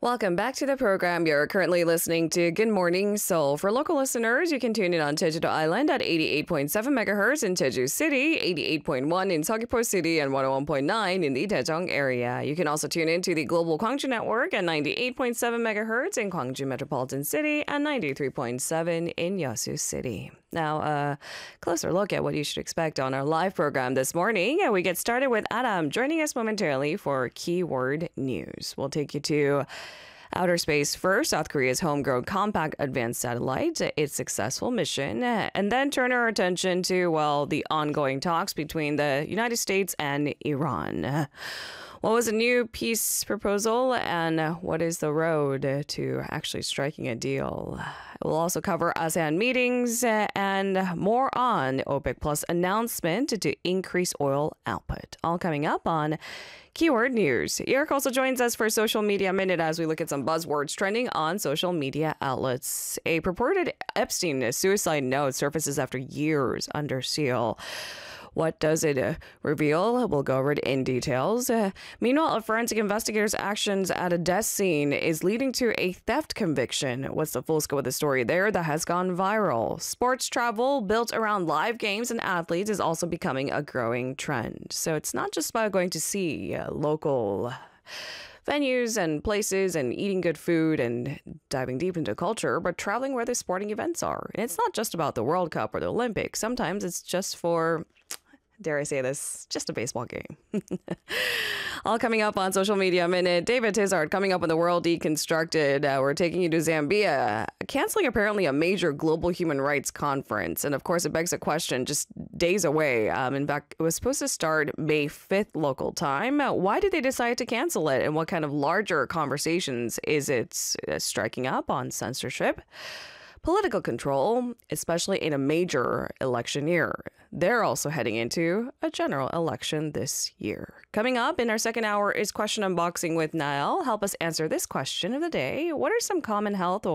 Welcome back to the program. You're currently listening to Good Morning Seoul. For local listeners, you can tune in on Jeju-do Island at 88.7 megahertz in Jeju City, 88.1 in Seogwipo City, and 101.9 in the Daejeong area. You can also tune in to the Global Gwangju Network at 98.7 megahertz in Gwangju Metropolitan City and 93.7 in Yeosu City. Now, a closer look at what you should expect on our live program this morning. We get started with Adam joining us momentarily for Keyword News. We'll take you to outer space first, South Korea's homegrown compact advanced satellite, its successful mission, and then turn our attention to, well, the ongoing talks between the United States and Iran. What was a new peace proposal and what is the road to actually striking a deal? We'll also cover ASEAN meetings and more on OPEC Plus announcement to increase oil output. All coming up on Keyword News. Eric also joins us for Social Media Minute as we look at some buzzwords trending on social media outlets. A purported Epstein suicide note surfaces after years under seal. What does it reveal? We'll go over it in details. Meanwhile, a forensic investigator's actions at a death scene is leading to a theft conviction. What's the full scope of the story there that has gone viral? Sports travel built around live games and athletes is also becoming a growing trend. So it's not just about going to see local venues and places and eating good food and diving deep into culture, but traveling where the sporting events are. And it's not just about the World Cup or the Olympics. Sometimes it's just for, dare I say this, just a baseball game. All coming up on Social Media Minute. David Tizard coming up on the World Deconstructed. We're taking you to Zambia, canceling apparently a major global human rights conference. And of course, it begs a question just days away. In fact, it was supposed to start May 5th local time. Why did they decide to cancel it? And what kind of larger conversations is it striking up on censorship? Political control, especially in a major election year. They're also heading into a general election this year. Coming up in our second hour is Question Unboxing with Niall. Help us answer this question of the day. What are some common health or